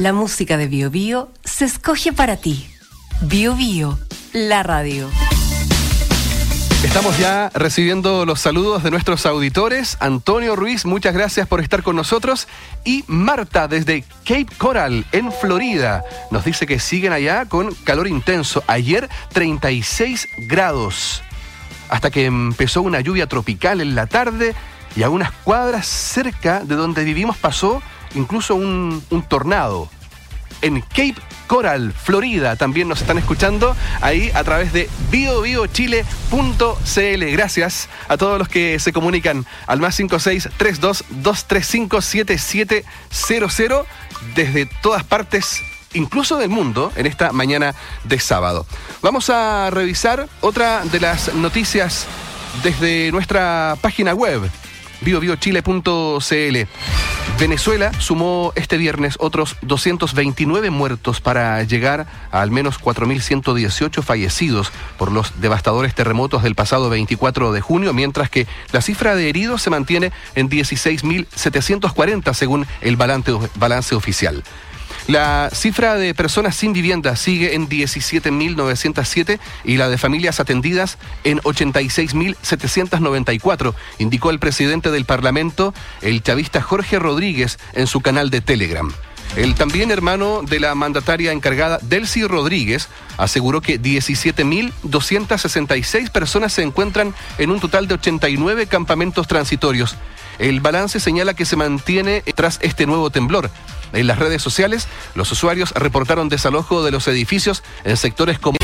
La música de Bio Bio se escoge para ti. Bio Bio, la radio. Estamos ya recibiendo los saludos de nuestros auditores. Antonio Ruiz, muchas gracias por estar con nosotros. Y Marta, desde Cape Coral, en Florida, nos dice que siguen allá con calor intenso. Ayer, 36 grados. Hasta que empezó una lluvia tropical en la tarde y a unas cuadras cerca de donde vivimos pasó incluso un tornado. En Cape Coral, Florida, también nos están escuchando ahí a través de biobiochile.cl. Gracias a todos los que se comunican al más 563-235-7700 desde todas partes, incluso del mundo, en esta mañana de sábado. Vamos a revisar otra de las noticias desde nuestra página web, biobiochile.cl. Venezuela sumó este viernes otros 229 muertos para llegar a al menos 4.118 fallecidos por los devastadores terremotos del pasado 24 de junio, mientras que la cifra de heridos se mantiene en 16.740 según el balance oficial. La cifra de personas sin vivienda sigue en 17.907 y la de familias atendidas en 86.794, indicó el presidente del Parlamento, el chavista Jorge Rodríguez, en su canal de Telegram. El también hermano de la mandataria encargada, Delcy Rodríguez, aseguró que 17.266 personas se encuentran en un total de 89 campamentos transitorios. El balance señala que se mantiene tras este nuevo temblor. En las redes sociales, los usuarios reportaron desalojo de los edificios en sectores como